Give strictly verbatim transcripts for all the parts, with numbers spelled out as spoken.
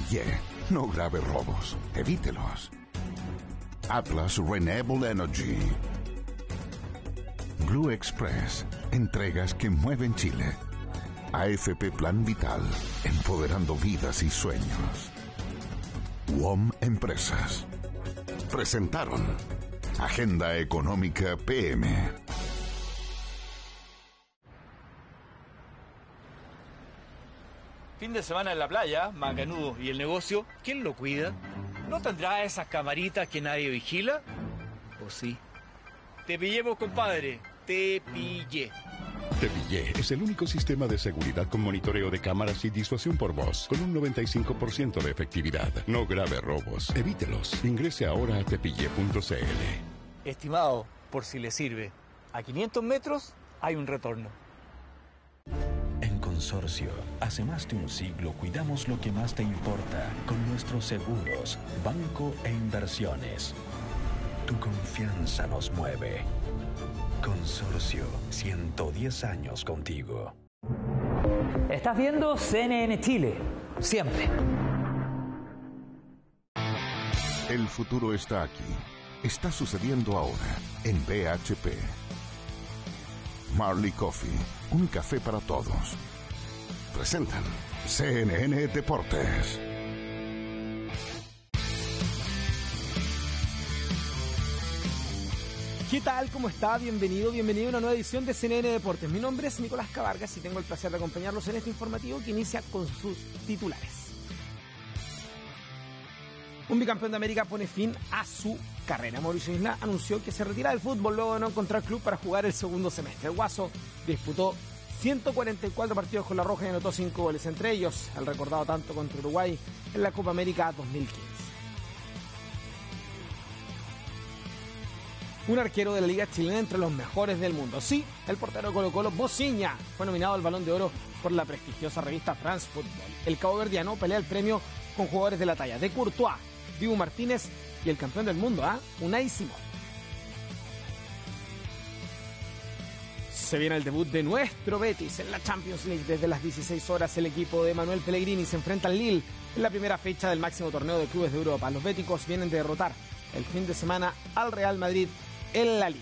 Tepillé. No grave robos. Evítelos. Atlas Renewable Energy. Blue Express. Entregas que mueven Chile. A F P Plan Vital. Empoderando vidas y sueños. U O M Empresas. Presentaron Agenda Económica P M. Fin de semana en la playa, Macanudo, ¿y el negocio? ¿Quién lo cuida? ¿No tendrá esas camaritas que nadie vigila? ¿O sí? Te pillemos, compadre. Te pillé. Tepillé es el único sistema de seguridad con monitoreo de cámaras y disuasión por voz, con un noventa y cinco por ciento de efectividad. No grave robos. Evítelos. Ingrese ahora a tepillé punto c l. Estimado, por si le sirve, a quinientos metros hay un retorno. En Consorcio, hace más de un siglo cuidamos lo que más te importa con nuestros seguros, banco e inversiones. Tu confianza nos mueve. Consorcio, ciento diez años contigo. Estás viendo C N N Chile, siempre. El futuro está aquí. Está sucediendo ahora en B H P. Marley Coffee, un café para todos. Presentan C N N Deportes. ¿Qué tal? ¿Cómo está? Bienvenido, bienvenido a una nueva edición de C N N Deportes. Mi nombre es Nicolás Cavargas y tengo el placer de acompañarlos en este informativo que inicia con sus titulares. Un bicampeón de América pone fin a su carrera. Mauricio Isla anunció que se retira del fútbol luego de no encontrar club para jugar el segundo semestre. El Guaso disputó ciento cuarenta y cuatro partidos con la Roja y anotó cinco goles, entre ellos el recordado tanto contra Uruguay en la Copa América dos mil quince. Un arquero de la Liga Chilena entre los mejores del mundo. Sí, el portero de Colo-Colo, Bociña, fue nominado al Balón de Oro por la prestigiosa revista France Football. El caboverdiano pelea el premio con jugadores de la talla de Courtois, Dibu Martínez y el campeón del mundo, ¿ah? ¿eh? Unai Simón. Se viene el debut de nuestro Betis en la Champions League. Desde las dieciséis horas el equipo de Manuel Pellegrini se enfrenta al Lille en la primera fecha del máximo torneo de clubes de Europa. Los béticos vienen de derrotar el fin de semana al Real Madrid en la Liga.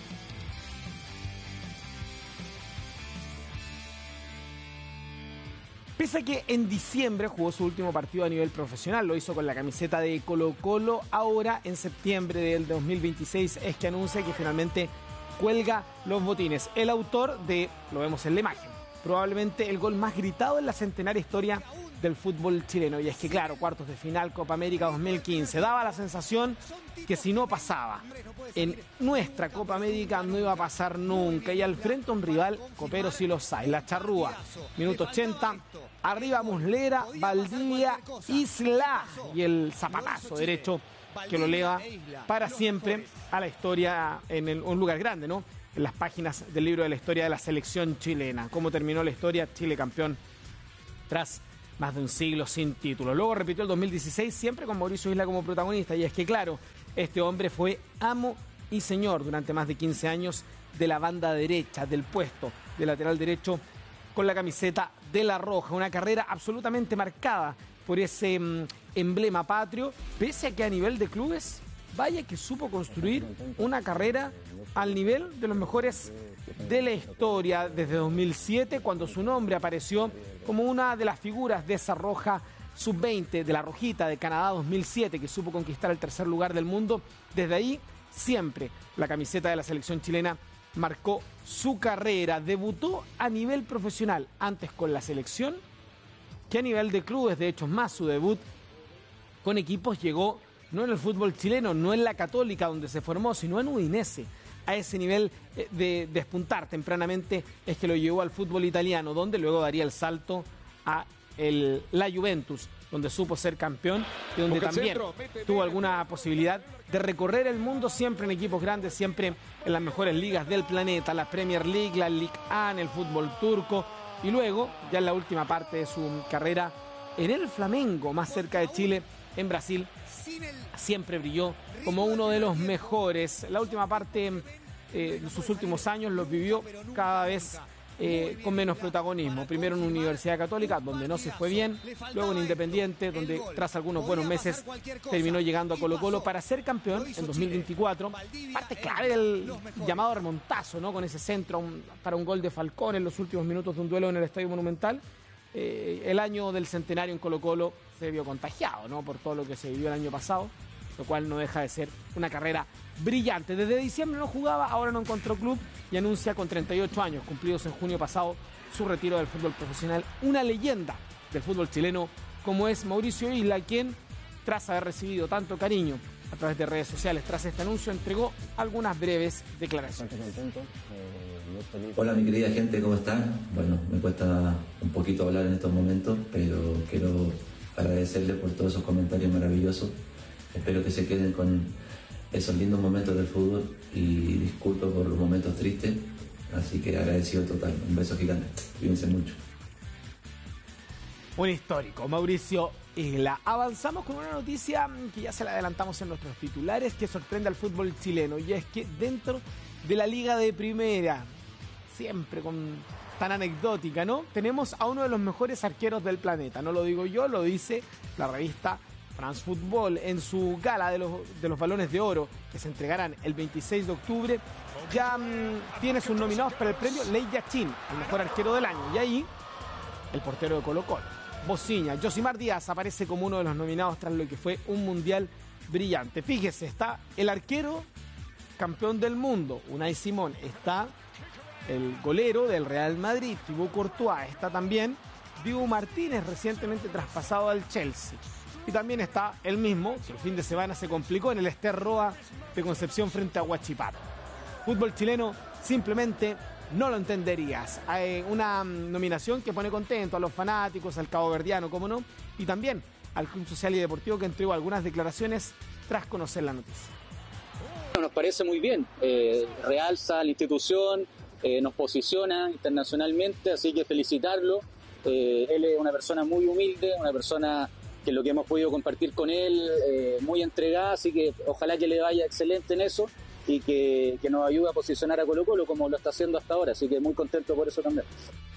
Pese a que en diciembre jugó su último partido a nivel profesional, lo hizo con la camiseta de Colo-Colo, ahora en septiembre del dos mil veintiséis es que anuncia que finalmente cuelga los botines. El autor de, lo vemos en la imagen, probablemente el gol más gritado en la centenaria historia del fútbol chileno. Y es que claro, cuartos de final, Copa América dos mil quince, daba la sensación que si no pasaba en nuestra Copa América no iba a pasar nunca. Y al frente un rival, copero sí los hay, la Charrúa. Minuto ochenta, arriba Muslera, Valdivia, Isla. Y el zapatazo derecho que lo eleva para siempre a la historia en el, un lugar grande, ¿no? En las páginas del libro de la historia de la selección chilena. ¿Cómo terminó la historia? Chile campeón tras más de un siglo sin título. Luego repitió el dos mil dieciséis siempre con Mauricio Isla como protagonista. Y es que claro, este hombre fue amo y señor durante más de quince años de la banda derecha, del puesto de lateral derecho con la camiseta de la Roja. Una carrera absolutamente marcada por ese mm, emblema patrio, pese a que a nivel de clubes, vaya que supo construir una carrera al nivel de los mejores de la historia desde dos mil siete, cuando su nombre apareció como una de las figuras de esa Roja sub veinte, de la Rojita de Canadá dos mil siete, que supo conquistar el tercer lugar del mundo. Desde ahí, siempre la camiseta de la selección chilena marcó su carrera. Debutó a nivel profesional, antes con la selección que a nivel de clubes. De hecho, más su debut con equipos llegó no en el fútbol chileno, no en la Católica donde se formó, sino en Udinese. A ese nivel de despuntar tempranamente es que lo llevó al fútbol italiano, donde luego daría el salto a el, la Juventus, donde supo ser campeón y donde también tuvo alguna posibilidad de recorrer el mundo, siempre en equipos grandes, siempre en las mejores ligas del planeta, la Premier League, la Ligue uno, el fútbol turco, y luego, ya en la última parte de su carrera, en el Flamengo, más cerca de Chile, en Brasil, siempre brilló como uno de los mejores. La última parte eh, de sus últimos años los vivió cada vez eh, con menos protagonismo. Primero en Universidad Católica, donde no se fue bien, luego en Independiente, donde tras algunos buenos meses terminó llegando a Colo-Colo para ser campeón en dos mil veinticuatro. Parte clave del llamado remontazo, ¿no? Con ese centro un, para un gol de Falcón en los últimos minutos de un duelo en el Estadio Monumental. Eh, el año del centenario en Colo-Colo se vio contagiado, ¿no? Por todo lo que se vivió el año pasado, lo cual no deja de ser una carrera brillante. Desde diciembre no jugaba, ahora no encontró club y anuncia con treinta y ocho años, cumplidos en junio pasado, su retiro del fútbol profesional. Una leyenda del fútbol chileno como es Mauricio Isla, quien, tras haber recibido tanto cariño a través de redes sociales, tras este anuncio, entregó algunas breves declaraciones. Hola mi querida gente, ¿cómo están? Bueno, me cuesta un poquito hablar en estos momentos, pero quiero agradecerles por todos esos comentarios maravillosos. Espero que se queden con esos lindos momentos del fútbol y disculpo por los momentos tristes, así que agradecido total. Un beso gigante, cuídense mucho. Un histórico, Mauricio Isla. Avanzamos con una noticia que ya se la adelantamos en nuestros titulares, que sorprende al fútbol chileno, y es que dentro de la Liga de Primera, siempre con tan anecdótica, ¿no? Tenemos a uno de los mejores arqueros del planeta. No lo digo yo, lo dice la revista France Football en su gala de los, de los balones de oro, que se entregarán el veintiséis de octubre. Ya mmm, tiene sus nominados para el premio Lei Yachín, el mejor arquero del año. Y ahí, el portero de Colo-Colo, Bociña. Josimar Díaz aparece como uno de los nominados tras lo que fue un mundial brillante. Fíjese, está el arquero campeón del mundo, Unai Simón. Está el golero del Real Madrid, Thibaut Courtois. Está también Dibu Martínez, recientemente traspasado al Chelsea. Y también está el mismo, que el fin de semana se complicó en el Ester Roa de Concepción frente a Huachipato. Fútbol chileno simplemente no lo entenderías. Hay una nominación que pone contento a los fanáticos, al caboverdiano, cómo no, y también al Club Social y Deportivo, que entregó algunas declaraciones tras conocer la noticia. Nos parece muy bien, eh, realza la institución, eh, nos posiciona internacionalmente, así que felicitarlo. Eh, él es una persona muy humilde, una persona que lo que hemos podido compartir con él, eh, muy entregada, así que ojalá que le vaya excelente en eso y que, que nos ayude a posicionar a Colo-Colo como lo está haciendo hasta ahora, así que muy contento por eso también.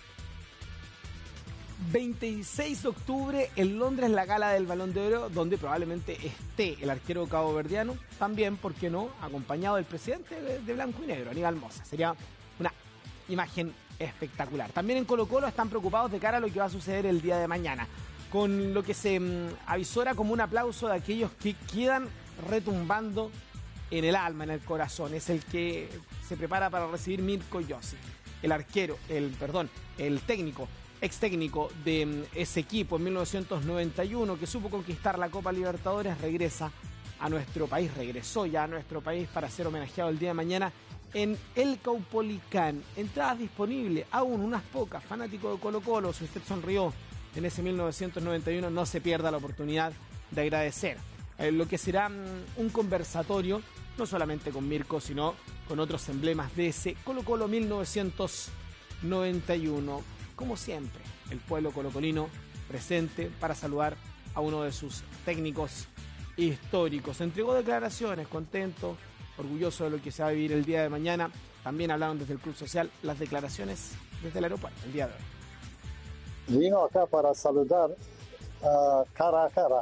veintiséis de octubre en Londres, la gala del Balón de Oro, donde probablemente esté el arquero caboverdiano, también, ¿por qué no?, acompañado del presidente de, de Blanco y Negro, Aníbal Mosa. Sería una imagen espectacular. También en Colo-Colo están preocupados de cara a lo que va a suceder el día de mañana, con lo que se um, avisora como un aplauso de aquellos que quedan retumbando en el alma, en el corazón. Es el que se prepara para recibir Mirko Josic, el arquero, el perdón, el técnico, ex técnico de um, ese equipo en mil novecientos noventa y uno, que supo conquistar la Copa Libertadores. Regresa a nuestro país, regresó ya a nuestro país para ser homenajeado el día de mañana en el Caupolicán. Entradas disponibles, aún unas pocas. Fanático de Colo-Colo, si usted sonrió en ese mil novecientos noventa y uno, no se pierda la oportunidad de agradecer eh, lo que será um, un conversatorio, no solamente con Mirko, sino con otros emblemas de ese Colo-Colo mil novecientos noventa y uno. Como siempre, el pueblo colocolino presente para saludar a uno de sus técnicos históricos. Entregó declaraciones, contento, orgulloso de lo que se va a vivir el día de mañana. También hablaron desde el Club Social las declaraciones desde el aeropuerto el día de hoy. Vino acá para saludar uh, cara a cara,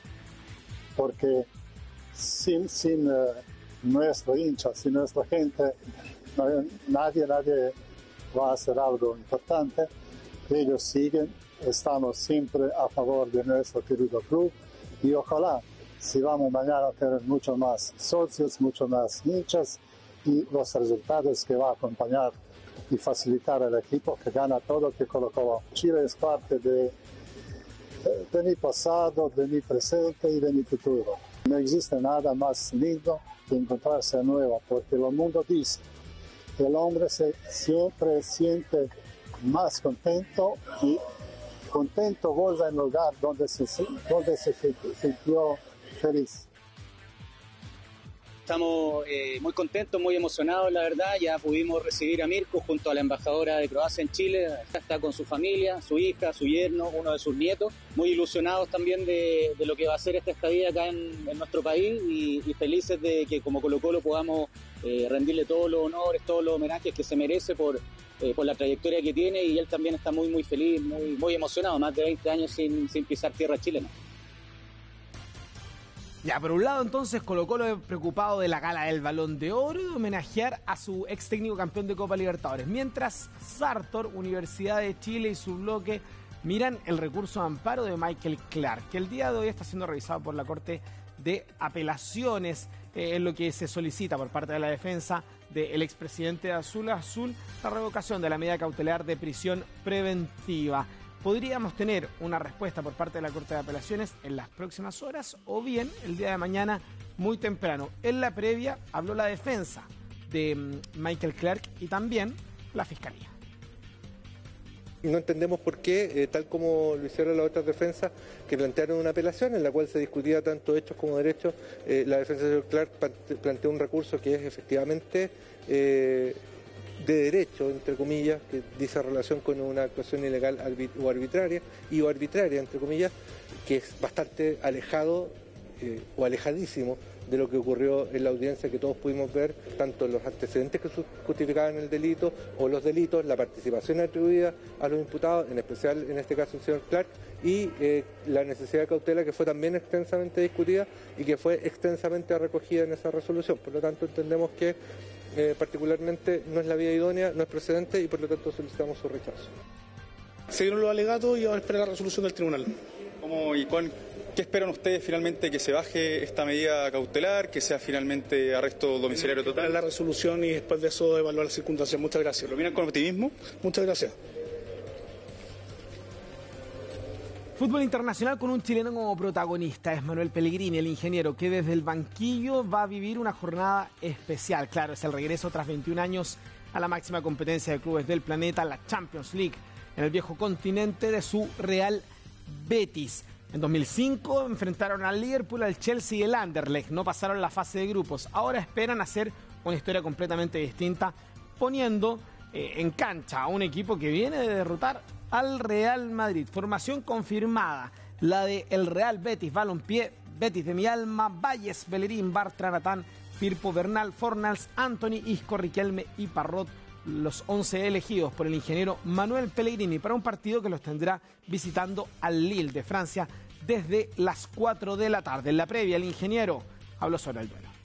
porque sin, sin uh, nuestro hincha, sin nuestra gente, no, nadie, nadie va a hacer algo importante. Ellos siguen, estamos siempre a favor de nuestro querido club y ojalá si vamos mañana a tener mucho más socios, mucho más hinchas y los resultados que va a acompañar y facilitar al equipo que gana todo, que colocó. Chile es parte de, de mi pasado, de mi presente y de mi futuro. No existe nada más lindo que encontrarse a nuevo, porque el mundo dice que el hombre se siempre siente más contento y contento vuelve al lugar donde se, donde se sintió feliz. Estamos eh, muy contentos, muy emocionados, la verdad. Ya pudimos recibir a Mirko junto a la embajadora de Croacia en Chile. Está con su familia, su hija, su yerno, uno de sus nietos. Muy ilusionados también de, de lo que va a ser esta estadía acá en, en nuestro país y, y felices de que como Colo-Colo podamos eh, rendirle todos los honores, todos los homenajes que se merece por, eh, por la trayectoria que tiene, y él también está muy muy feliz, muy muy emocionado, más de veinte años sin, sin pisar tierra chilena. Ya, por un lado entonces Colo-Colo preocupado de la gala del Balón de Oro y de homenajear a su ex técnico campeón de Copa Libertadores, mientras Sartor, Universidad de Chile y su bloque miran el recurso de amparo de Michael Clark, que el día de hoy está siendo revisado por la Corte de Apelaciones, eh, en lo que se solicita por parte de la defensa del expresidente de Azul Azul la revocación de la medida cautelar de prisión preventiva. Podríamos tener una respuesta por parte de la Corte de Apelaciones en las próximas horas o bien el día de mañana muy temprano. En la previa habló la defensa de Michael Clark y también la Fiscalía. No entendemos por qué, eh, tal como lo hicieron las otras defensas, que plantearon una apelación en la cual se discutía tanto hechos como derechos. Eh, la defensa de Clark planteó un recurso que es efectivamente eh, de derecho, entre comillas, que dice relación con una actuación ilegal o arbitraria, y o arbitraria, entre comillas, que es bastante alejado eh, o alejadísimo de lo que ocurrió en la audiencia, que todos pudimos ver, tanto los antecedentes que justificaban el delito o los delitos, la participación atribuida a los imputados, en especial en este caso el señor Clark, y eh, la necesidad de cautela, que fue también extensamente discutida y que fue extensamente recogida en esa resolución. Por lo tanto, entendemos que eh, particularmente no es la vía idónea, no es procedente, y por lo tanto solicitamos su rechazo. Se dieron los alegatos y vamos a esperar la resolución del tribunal. ¿Cómo y con qué esperan ustedes finalmente? ¿Que se baje esta medida cautelar? ¿Que sea finalmente arresto domiciliario total? La resolución y después de eso evaluar las circunstancias. Muchas gracias. ¿Lo miran con optimismo? Muchas gracias. Fútbol internacional con un chileno como protagonista. Es Manuel Pellegrini, el ingeniero, que desde el banquillo va a vivir una jornada especial. Claro, es el regreso tras veintiún años a la máxima competencia de clubes del planeta, la Champions League, en el viejo continente de su Real Betis. En dos mil cinco enfrentaron al Liverpool, al Chelsea y el Anderlecht. No pasaron la fase de grupos. Ahora esperan hacer una historia completamente distinta, poniendo eh, en cancha a un equipo que viene de derrotar al Real Madrid. Formación confirmada, la de el Real Betis Balompié, Betis de mi alma, Valles, Bellerín, Bartra, Natán, Firpo, Bernal, Fornals, Anthony, Isco, Riquelme y Parrot, los once elegidos por el ingeniero Manuel Pellegrini para un partido que los tendrá visitando al Lille de Francia desde las cuatro de la tarde. En la previa, el ingeniero habló sobre el duelo.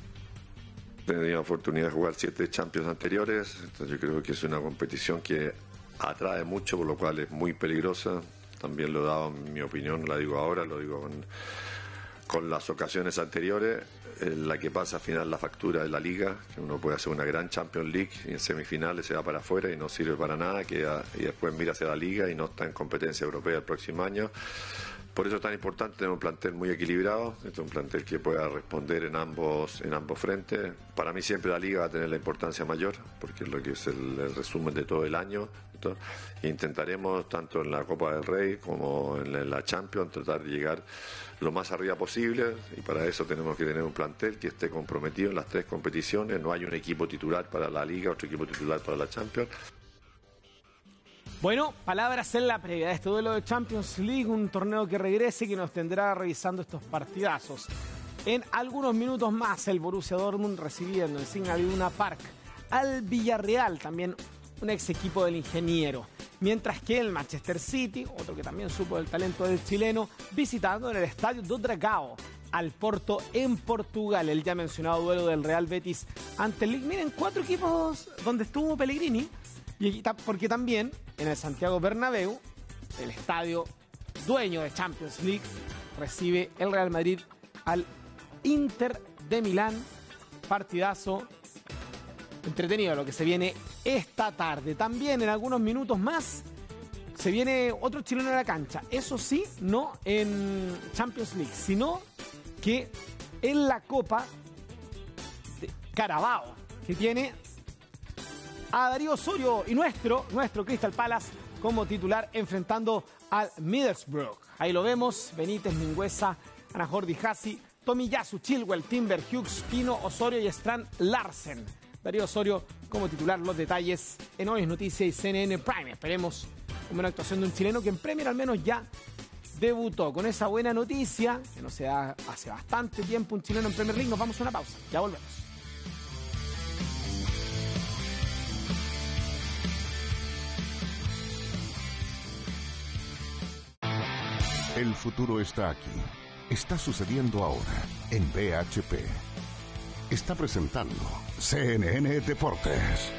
He tenido oportunidad de jugar siete Champions anteriores, entonces yo creo que es una competición que atrae mucho, por lo cual es muy peligrosa. También lo he dado en mi opinión, la digo ahora, lo digo con, con las ocasiones anteriores. En la que pasa al final la factura de la Liga, que uno puede hacer una gran Champions League y en semifinales se va para afuera y no sirve para nada, queda, y después mira hacia la Liga y no está en competencia europea el próximo año. Por eso es tan importante tener un plantel muy equilibrado, es un plantel que pueda responder en ambos en ambos frentes. Para mí siempre la Liga va a tener la importancia mayor, porque es lo que es el, el resumen de todo el año. E intentaremos, tanto en la Copa del Rey como en la, en la Champions, tratar de llegar lo más arriba posible, y para eso tenemos que tener un plantel que esté comprometido en las tres competiciones. No hay un equipo titular para la Liga, otro equipo titular para la Champions. Bueno, palabras en la previa de este duelo de Champions League, un torneo que regrese y que nos tendrá revisando estos partidazos. En algunos minutos más, el Borussia Dortmund recibiendo en Signal Iduna Park al Villarreal, también un ex equipo del ingeniero. Mientras que el Manchester City, otro que también supo del talento del chileno, visitando en el Estadio do Dragao al Porto en Portugal. El ya mencionado duelo del Real Betis ante el Ligue. Miren, cuatro equipos donde estuvo Pellegrini. Y porque también en el Santiago Bernabéu, el estadio dueño de Champions League, recibe el Real Madrid al Inter de Milán. Partidazo entretenido lo que se viene esta tarde. También en algunos minutos más se viene otro chileno a la cancha. Eso sí, no en Champions League, sino que en la Copa de Carabao, que tiene a Darío Osorio y nuestro, nuestro Crystal Palace como titular enfrentando al Middlesbrough. Ahí lo vemos, Benítez, Mingüesa, Ana Jordi Hassi, Tomiyasu, Chilwell, Timber, Hughes, Pino, Osorio y Strand Larsen. Darío Osorio como titular, los detalles en Hoy es Noticia y C N N Prime. Esperemos una buena actuación de un chileno que en Premier al menos ya debutó. Con esa buena noticia, que no se da hace bastante tiempo un chileno en Premier League, nos vamos a una pausa. Ya volvemos. El futuro está aquí. Está sucediendo ahora en B H P. Está presentando C N N Deportes.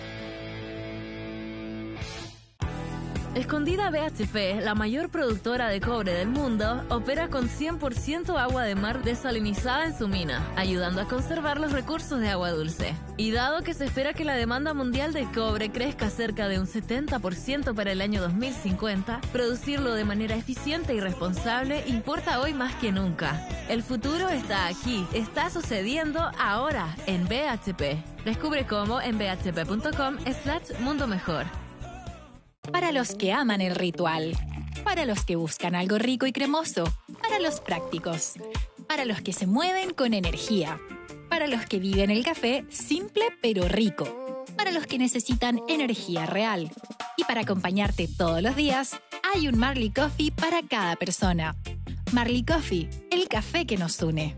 Escondida B H P, la mayor productora de cobre del mundo, opera con cien por ciento agua de mar desalinizada en su mina, ayudando a conservar los recursos de agua dulce. Y dado que se espera que la demanda mundial de cobre crezca cerca de un setenta por ciento para el año dos mil cincuenta, producirlo de manera eficiente y responsable importa hoy más que nunca. El futuro está aquí, está sucediendo ahora en B H P. Descubre cómo en b h p punto com slash mundo mejor. Para los que aman el ritual, para los que buscan algo rico y cremoso, para los prácticos, para los que se mueven con energía, para los que viven el café simple pero rico, para los que necesitan energía real. Y para acompañarte todos los días, hay un Marley Coffee para cada persona. Marley Coffee, el café que nos une.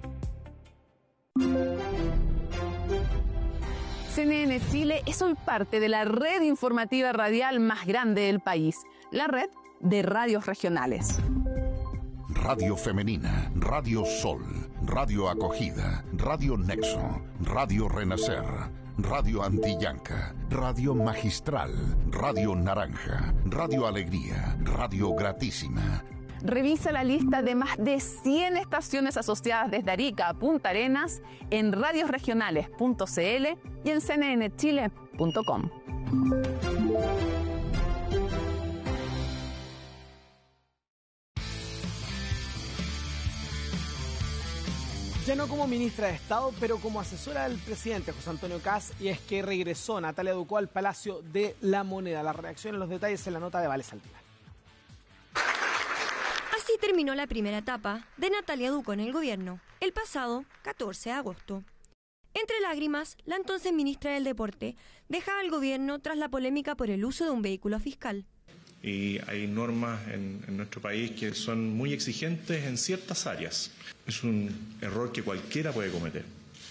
C N N Chile es hoy parte de la red informativa radial más grande del país, la red de radios regionales. Radio Femenina, Radio Sol, Radio Acogida, Radio Nexo, Radio Renacer, Radio Antillanca, Radio Magistral, Radio Naranja, Radio Alegría, Radio Gratísima. Revisa la lista de más de cien estaciones asociadas desde Arica a Punta Arenas en radios regionales punto c l y en c n n chile punto com. Ya no como ministra de Estado, pero como asesora del presidente José Antonio Kast, y es que regresó Natalia Ducó al Palacio de la Moneda. La reacción en los detalles en la nota de Vale Saldívar. Así terminó la primera etapa de Natalia Ducó en el gobierno, el pasado catorce de agosto. Entre lágrimas, la entonces ministra del Deporte dejaba el gobierno tras la polémica por el uso de un vehículo fiscal. Y hay normas en, en nuestro país que son muy exigentes en ciertas áreas. Es un error que cualquiera puede cometer.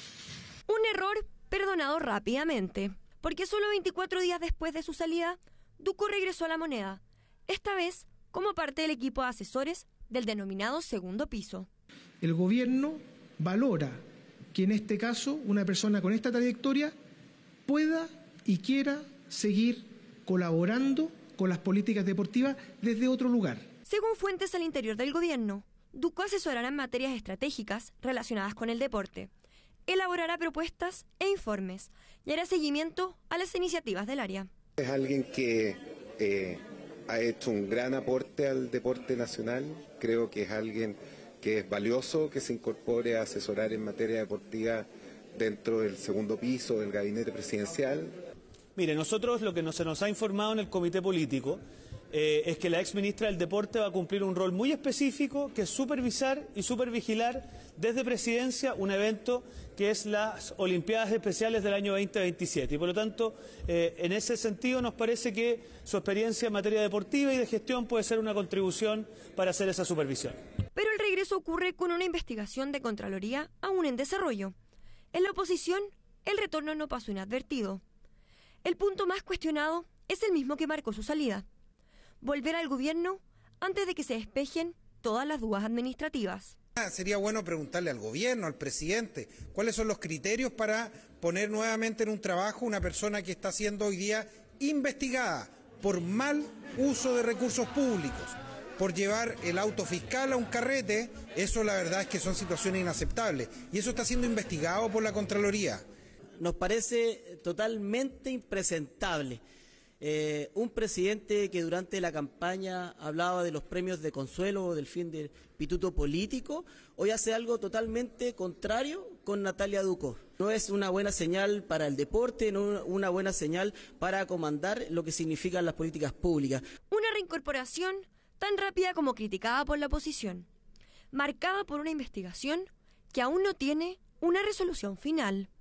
Un error perdonado rápidamente, porque solo veinticuatro días después de su salida, Ducó regresó a la Moneda, esta vez como parte del equipo de asesores del denominado segundo piso. El gobierno valora que en este caso una persona con esta trayectoria pueda y quiera seguir colaborando con las políticas deportivas desde otro lugar. Según fuentes al interior del gobierno, Ducó asesorará en materias estratégicas relacionadas con el deporte, elaborará propuestas e informes y hará seguimiento a las iniciativas del área. Es alguien que eh, ha hecho un gran aporte al deporte nacional. Creo que es alguien que es valioso que se incorpore a asesorar en materia deportiva dentro del segundo piso del gabinete presidencial. Mire, nosotros lo que nos, se nos ha informado en el comité político eh, es que la ex ministra del Deporte va a cumplir un rol muy específico, que es supervisar y supervigilar desde presidencia un evento que es las Olimpiadas Especiales del año veinte veintisiete. Y por lo tanto, eh, en ese sentido nos parece que su experiencia en materia deportiva y de gestión puede ser una contribución para hacer esa supervisión. Pero el regreso ocurre con una investigación de Contraloría aún en desarrollo. En la oposición, el retorno no pasó inadvertido. El punto más cuestionado es el mismo que marcó su salida: volver al gobierno antes de que se despejen todas las dudas administrativas. Sería bueno preguntarle al gobierno, al presidente, cuáles son los criterios para poner nuevamente en un trabajo una persona que está siendo hoy día investigada por mal uso de recursos públicos, por llevar el auto fiscal a un carrete. Eso la verdad es que son situaciones inaceptables y eso está siendo investigado por la Contraloría. Nos parece totalmente impresentable eh, un presidente que durante la campaña hablaba de los premios de consuelo o del fin del pituto político, hoy hace algo totalmente contrario con Natalia Ducó. No es una buena señal para el deporte, no una buena señal para comandar lo que significan las políticas públicas. Una reincorporación tan rápida como criticada por la oposición, marcada por una investigación que aún no tiene una resolución final.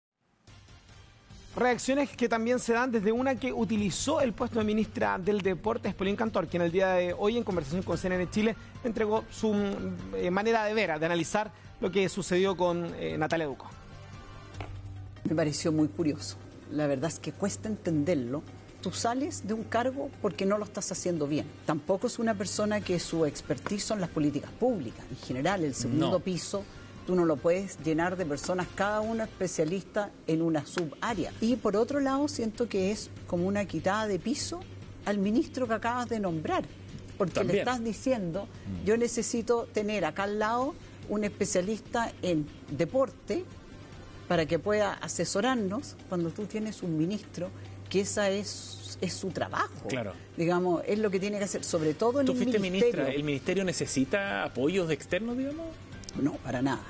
Reacciones que también se dan desde una que utilizó el puesto de ministra del Deporte, Espolín Cantor, quien el día de hoy en conversación con C N N Chile entregó su eh, manera de ver, de analizar lo que sucedió con eh, Natalia Ducó. Me pareció muy curioso. La verdad es que cuesta entenderlo tú sales de un cargo porque no lo estás haciendo bien. Tampoco es una persona que su expertise son las políticas públicas. En general, el segundo no. piso, tú no lo puedes llenar de personas, cada uno especialista en una subárea. Y por otro lado, siento que es como una quitada de piso al ministro que acabas de nombrar. Porque También. le estás diciendo, yo necesito tener acá al lado un especialista en deporte para que pueda asesorarnos cuando tú tienes un ministro que esa es, es su trabajo. Claro. Digamos, es lo que tiene que hacer, sobre todo en ¿Tú el fuiste ministerio. ministra? ¿El ministerio necesita apoyos externos, digamos? No, para nada.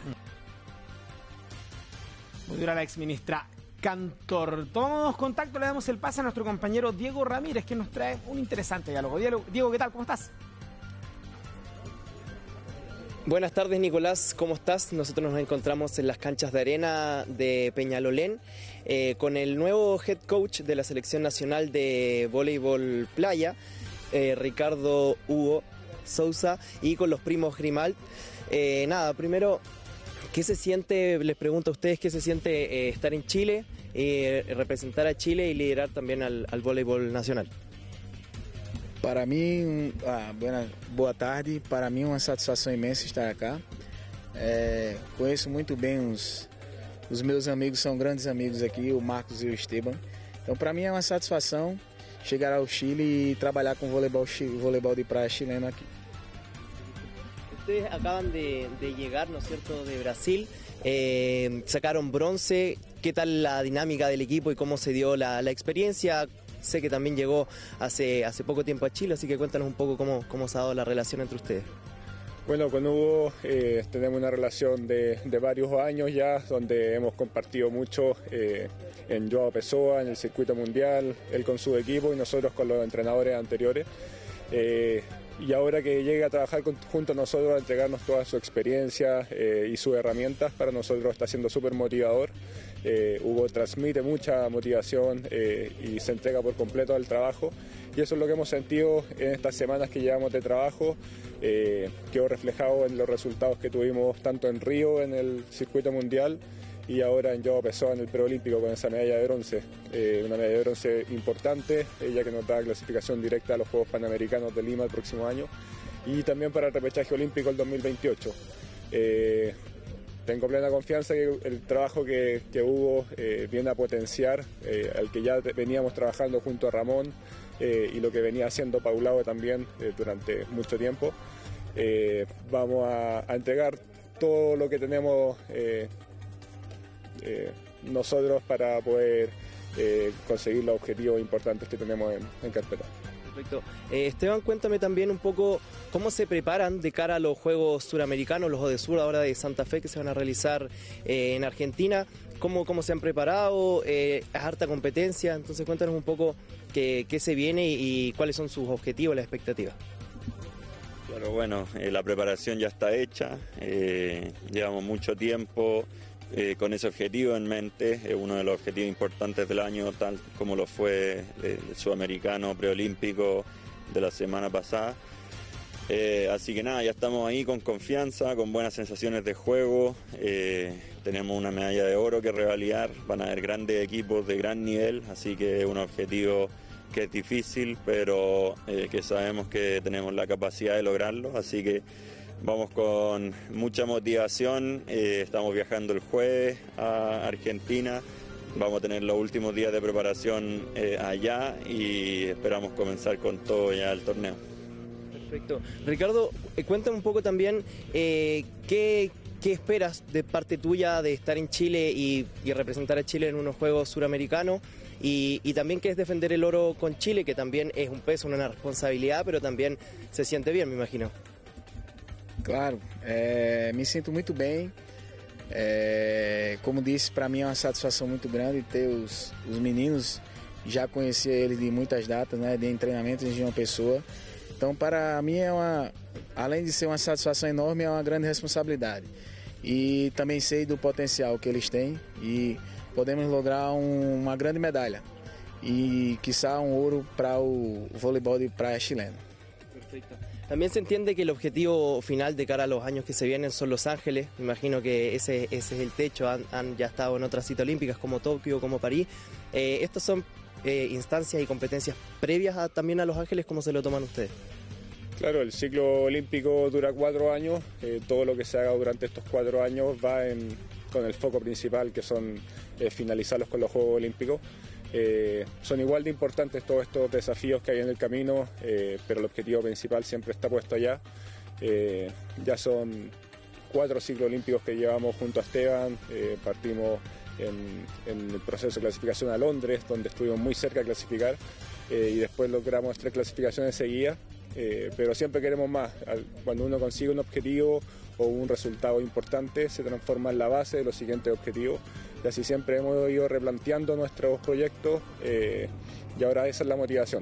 Muy dura la exministra Cantor. Tomamos contacto, le damos el pase a nuestro compañero Diego Ramírez, que nos trae un interesante diálogo. Diego, ¿qué tal? ¿Cómo estás? Buenas tardes, Nicolás, ¿cómo estás? Nosotros nos encontramos en las canchas de arena de Peñalolén eh, con el nuevo head coach de la Selección Nacional de Voleibol Playa, eh, Ricardo Hugo Sousa, y con los primos Grimalt. Eh, nada, primero, ¿qué se siente, les pregunto a ustedes, qué se siente eh, estar en Chile, eh, representar a Chile y liderar también al, al voleibol nacional? Para mim, ah, boa tarde, para mim é uma satisfação imensa estar acá. É, conheço muito bem os, os meus amigos, são grandes amigos aqui, o Marcos e o Esteban. Então, para mim é uma satisfação chegar ao Chile e trabalhar com voleibol, voleibol de praia chileno aqui. Ustedes acaban de, de llegar, ¿no es cierto?, de Brasil, eh, sacaron bronce. ¿Qué tal la dinámica del equipo y cómo se dio la, la experiencia? Sé que también llegó hace, hace poco tiempo a Chile, así que cuéntanos un poco cómo, cómo se ha dado la relación entre ustedes. Bueno, con Hugo eh, tenemos una relación de, de varios años ya, donde hemos compartido mucho eh, en Joao Pessoa, en el circuito mundial, él con su equipo y nosotros con los entrenadores anteriores. Eh, y ahora que llegue a trabajar con, junto a nosotros, a entregarnos toda su experiencia eh, y sus herramientas, para nosotros está siendo súper motivador. Eh, Hugo transmite mucha motivación eh, y se entrega por completo al trabajo, y eso es lo que hemos sentido en estas semanas que llevamos de trabajo. Eh, quedó reflejado en los resultados que tuvimos tanto en Río, en el circuito mundial, y ahora en Joao Pessoa, en el preolímpico, con esa medalla de bronce. Eh, una medalla de bronce importante, eh, ya que nos da clasificación directa a los Juegos Panamericanos de Lima el próximo año, y también para el repechaje olímpico el dos mil veintiocho. Eh, Tengo plena confianza que el trabajo que, que Hugo eh, viene a potenciar, eh, al que ya veníamos trabajando junto a Ramón eh, y lo que venía haciendo Paulao también eh, durante mucho tiempo, eh, vamos a, a entregar todo lo que tenemos eh, eh, nosotros para poder eh, conseguir los objetivos importantes que tenemos en, en carpeta. Perfecto. Eh, Esteban, cuéntame también un poco cómo se preparan de cara a los Juegos Suramericanos, los ODESUR ahora de Santa Fe, que se van a realizar eh, en Argentina. ¿Cómo, cómo se han preparado? Eh, es harta competencia, entonces cuéntanos un poco qué, qué se viene y, y cuáles son sus objetivos, las expectativas. Claro, bueno, eh, la preparación ya está hecha, eh, llevamos mucho tiempo Eh, con ese objetivo en mente, es eh, uno de los objetivos importantes del año, tal como lo fue eh, el sudamericano preolímpico de la semana pasada. Eh, así que nada, ya estamos ahí con confianza, con buenas sensaciones de juego, eh, tenemos una medalla de oro que revalidar, van a haber grandes equipos de gran nivel, así que es un objetivo que es difícil, pero eh, que sabemos que tenemos la capacidad de lograrlo, así que vamos con mucha motivación, eh, estamos viajando el jueves a Argentina, vamos a tener los últimos días de preparación eh, allá y esperamos comenzar con todo ya el torneo. Perfecto. Ricardo, eh, cuéntame un poco también eh, qué, qué esperas de parte tuya de estar en Chile y, y representar a Chile en unos Juegos Suramericanos, y, y también qué es defender el oro con Chile, que también es un peso, una responsabilidad, pero también se siente bien, me imagino. Claro, é, me sinto muito bem, é, como disse, para mim é uma satisfação muito grande ter os, os meninos, já conhecia eles de muitas datas, né, de treinamentos de uma pessoa, então para mim é uma, além de ser uma satisfação enorme, é uma grande responsabilidade, e também sei do potencial que eles têm e podemos lograr um, uma grande medalha e quiçá um ouro para o voleibol de praia chileno. Perfecto. También se entiende que el objetivo final de cara a los años que se vienen son Los Ángeles. Me imagino que ese, ese es el techo. Han, han ya estado en otras citas olímpicas como Tokio, como París. Eh, ¿Estos son eh, instancias y competencias previas a, también a Los Ángeles? ¿Cómo se lo toman ustedes? Claro, el ciclo olímpico dura cuatro años, eh, todo lo que se haga durante estos cuatro años va en, con el foco principal, que son eh, finalizarlos con los Juegos Olímpicos. Eh, son igual de importantes todos estos desafíos que hay en el camino, eh, pero el objetivo principal siempre está puesto allá. Eh, ya son cuatro ciclos olímpicos que llevamos junto a Esteban, eh, partimos en, en el proceso de clasificación a Londres, donde estuvimos muy cerca de clasificar, eh, y después logramos tres clasificaciones seguidas. Eh, pero siempre queremos más. Cuando uno consigue un objetivo o un resultado importante, se transforma en la base de los siguientes objetivos, y así siempre hemos ido replanteando nuestros proyectos, eh, y ahora esa es la motivación.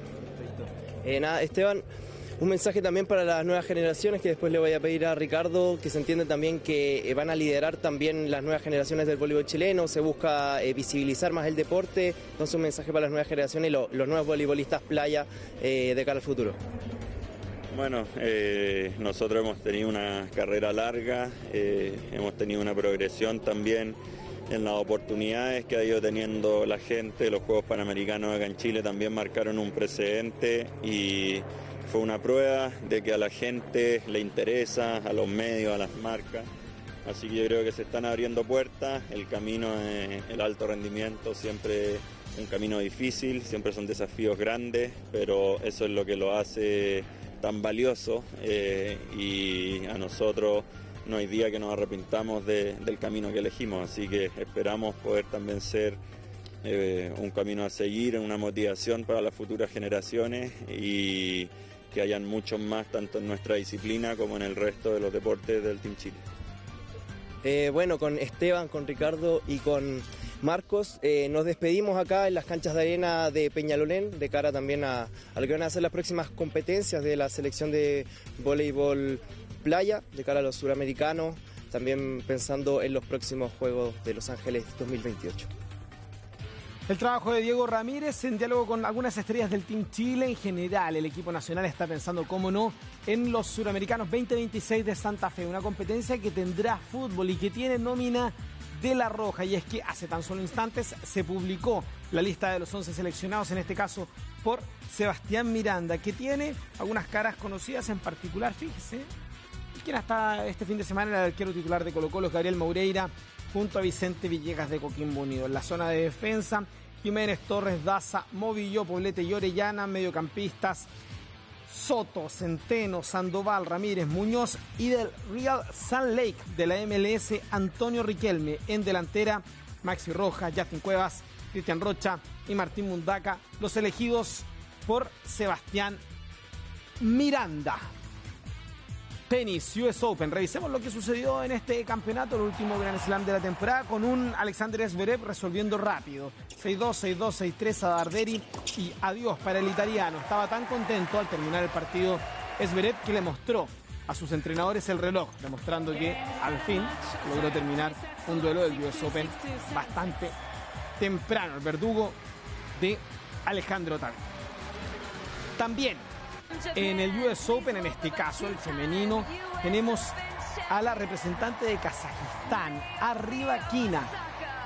Eh, nada, Esteban, un mensaje también para las nuevas generaciones, que después le voy a pedir a Ricardo, que se entiende también que van a liderar también las nuevas generaciones del voleibol chileno, se busca eh, visibilizar más el deporte. Entonces un mensaje para las nuevas generaciones y lo, los nuevos voleibolistas playa eh, de cara al futuro. Bueno, eh, nosotros hemos tenido una carrera larga, eh, hemos tenido una progresión también en las oportunidades que ha ido teniendo la gente. Los Juegos Panamericanos acá en Chile también marcaron un precedente y fue una prueba de que a la gente le interesa, a los medios, a las marcas. Así que yo creo que se están abriendo puertas. El camino es el alto rendimiento, siempre un camino difícil, siempre son desafíos grandes, pero eso es lo que lo hace tan valioso, eh, y a nosotros no hay día que nos arrepintamos de, del camino que elegimos, así que esperamos poder también ser eh, un camino a seguir, una motivación para las futuras generaciones y que hayan muchos más tanto en nuestra disciplina como en el resto de los deportes del Team Chile. Eh, bueno, con Esteban, con Ricardo y con Marcos, eh, nos despedimos acá en las canchas de arena de Peñalolén, de cara también a, a lo que van a ser las próximas competencias de la selección de voleibol playa, de cara a los suramericanos, también pensando en los próximos Juegos de Los Ángeles dos mil veintiocho. El trabajo de Diego Ramírez en diálogo con algunas estrellas del Team Chile. En general, el equipo nacional está pensando, cómo no, en los Suramericanos veinte veintiséis de Santa Fe, una competencia que tendrá fútbol y que tiene nómina de La Roja, y es que hace tan solo instantes se publicó la lista de los once seleccionados, en este caso por Sebastián Miranda, que tiene algunas caras conocidas, en particular, fíjese, quien hasta este fin de semana era el arquero titular de Colo-Colo, Gabriel Moureira, junto a Vicente Villegas de Coquimbo Unido. En la zona de defensa, Jiménez, Torres, Daza, Movillo, Poblete y Orellana. Mediocampistas, Soto, Centeno, Sandoval, Ramírez, Muñoz, y del Real Salt Lake de la M L S, Antonio Riquelme. En delantera, Maxi Rojas, Justin Cuevas, Cristian Rocha y Martín Mundaca, los elegidos por Sebastián Miranda. Tenis, U S Open. Revisemos lo que sucedió en este campeonato, el último Grand Slam de la temporada, con un Alexander Zverev resolviendo rápido. seis dos, seis dos, seis tres a Darderi y adiós para el italiano. Estaba tan contento al terminar el partido Zverev que le mostró a sus entrenadores el reloj, demostrando que al fin logró terminar un duelo del U S Open bastante temprano. El verdugo de Alejandro Tavi. También en el U S Open, en este caso el femenino, tenemos a la representante de Kazajistán, Arriba Kina,